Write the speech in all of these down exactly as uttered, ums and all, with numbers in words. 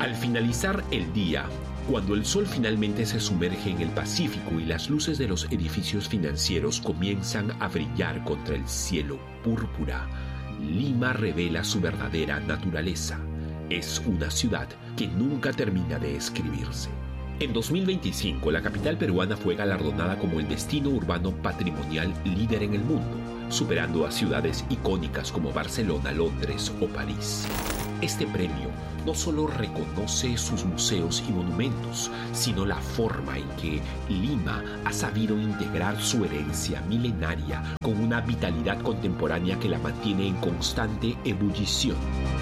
Al finalizar el día, cuando el sol finalmente se sumerge en el Pacífico y las luces de los edificios financieros comienzan a brillar contra el cielo púrpura, Lima revela su verdadera naturaleza. Es una ciudad que nunca termina de escribirse. En dos mil veinticinco, la capital peruana fue galardonada como el destino urbano patrimonial líder en el mundo, superando a ciudades icónicas como Barcelona, Londres o París. Este premio no solo reconoce sus museos y monumentos, sino la forma en que Lima ha sabido integrar su herencia milenaria con una vitalidad contemporánea que la mantiene en constante ebullición.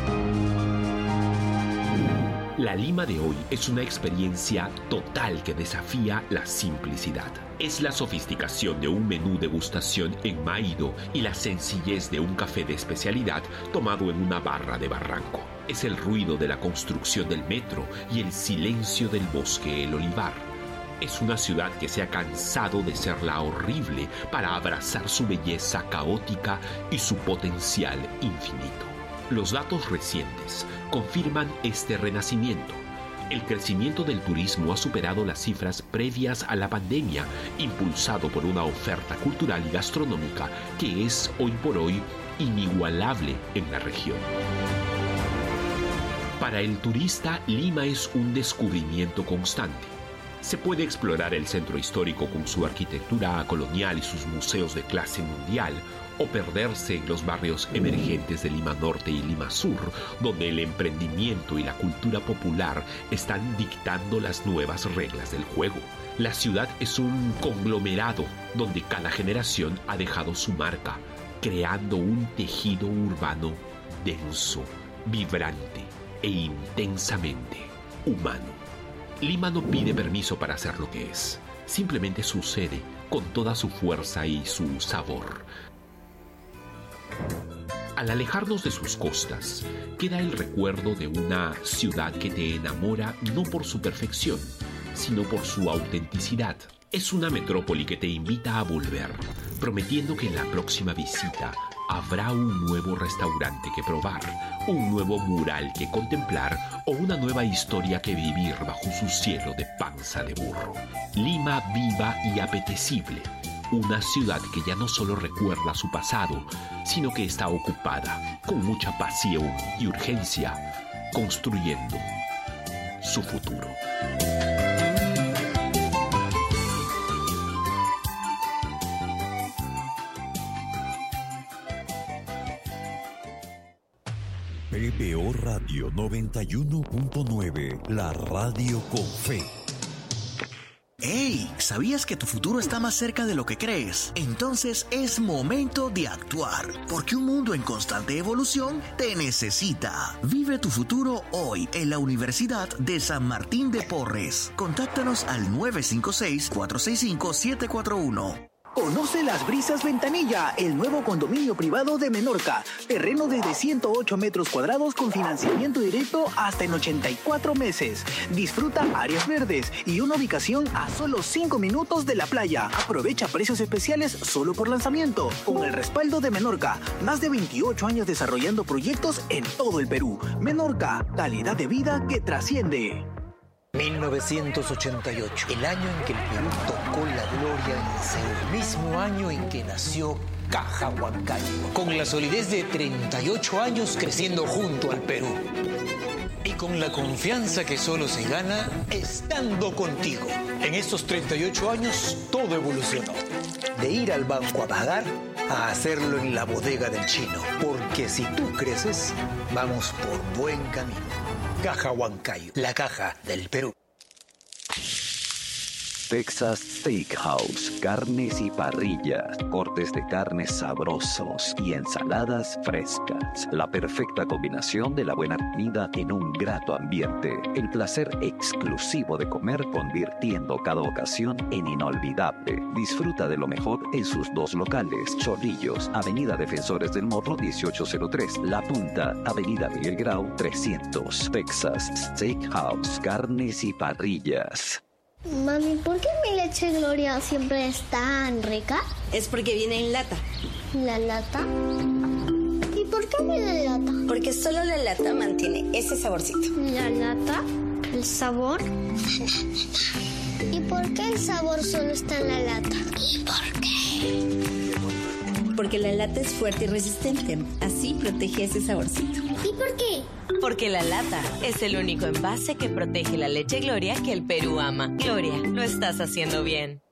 La Lima de hoy es una experiencia total que desafía la simplicidad. Es la sofisticación de un menú degustación en Maído y la sencillez de un café de especialidad tomado en una barra de Barranco. Es el ruido de la construcción del metro y el silencio del bosque El Olivar. Es una ciudad que se ha cansado de ser la horrible para abrazar su belleza caótica y su potencial infinito. Los datos recientes confirman este renacimiento. El crecimiento del turismo ha superado las cifras previas a la pandemia, impulsado por una oferta cultural y gastronómica que es hoy por hoy inigualable en la región. Para el turista, Lima es un descubrimiento constante. Se puede explorar el centro histórico con su arquitectura colonial y sus museos de clase mundial, o perderse en los barrios emergentes de Lima Norte y Lima Sur, donde el emprendimiento y la cultura popular están dictando las nuevas reglas del juego. La ciudad es un conglomerado donde cada generación ha dejado su marca, creando un tejido urbano denso, vibrante e intensamente humano. Lima no pide permiso para ser lo que es, simplemente sucede con toda su fuerza y su sabor. Al alejarnos de sus costas, queda el recuerdo de una ciudad que te enamora no por su perfección, sino por su autenticidad. Es una metrópoli que te invita a volver, prometiendo que en la próxima visita habrá un nuevo restaurante que probar, un nuevo mural que contemplar o una nueva historia que vivir bajo su cielo de panza de burro. Lima viva y apetecible. Una ciudad que ya no solo recuerda su pasado, sino que está ocupada, con mucha pasión y urgencia, construyendo su futuro. P B O Radio noventa y uno punto nueve, la radio con fe. ¡Hey! ¿Sabías que tu futuro está más cerca de lo que crees? Entonces es momento de actuar, porque un mundo en constante evolución te necesita. Vive tu futuro hoy en la Universidad de San Martín de Porres. Contáctanos al nueve cinco seis, cuatro seis cinco, siete cuatro uno. Conoce Las Brisas Ventanilla, el nuevo condominio privado de Menorca. Terreno desde ciento ocho metros cuadrados con financiamiento directo hasta en ochenta y cuatro meses. Disfruta áreas verdes y una ubicación a solo cinco minutos de la playa. Aprovecha precios especiales solo por lanzamiento. Con el respaldo de Menorca, más de veintiocho años desarrollando proyectos en todo el Perú. Menorca, calidad de vida que trasciende. mil novecientos ochenta y ocho, el año en que el Perú tocó la gloria en Seúl, el mismo año en que nació Caja Huancayo, con la solidez de treinta y ocho años creciendo junto al Perú. Y con la confianza que solo se gana estando contigo. En estos treinta y ocho años todo evolucionó. De ir al banco a pagar a hacerlo en la bodega del chino. Porque si tú creces, vamos por buen camino. Caja Huancayo, la caja del Perú. Texas Steakhouse, carnes y parrillas, cortes de carnes sabrosos y ensaladas frescas. La perfecta combinación de la buena comida en un grato ambiente. El placer exclusivo de comer convirtiendo cada ocasión en inolvidable. Disfruta de lo mejor en sus dos locales. Chorrillos, Avenida Defensores del Morro dieciocho cero tres. La Punta, Avenida Miguel Grau trescientos. Texas Steakhouse, carnes y parrillas. Mami, ¿por qué mi leche Gloria siempre es tan rica? Es porque viene en lata. ¿La lata? ¿Y por qué qué la lata? Porque solo la lata mantiene ese saborcito. ¿La lata? ¿El sabor? ¿Y por qué el sabor solo está en la lata? ¿Y por qué? Porque la lata es fuerte y resistente. Así protege ese saborcito. ¿Y por qué? Porque la lata es el único envase que protege la leche Gloria que el Perú ama. Gloria, lo estás haciendo bien.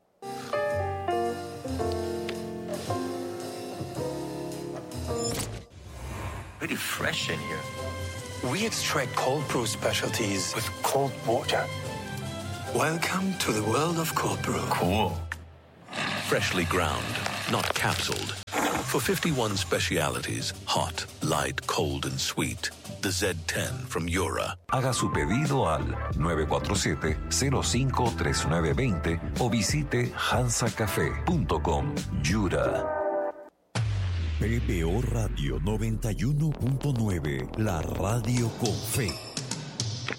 Very fresh in here. We extract cold brew specialties with cold water. Welcome to the world of cold brew. Cool. Freshly ground, not capsuled. For fifty-one specialities, hot, light, cold, and sweet. The Z ten from Yura. Haga su pedido al nueve cuatro siete, cero cinco tres nueve dos cero o visite hansa café punto com. Yura. P P O Radio noventa y uno punto nueve, la radio con fe.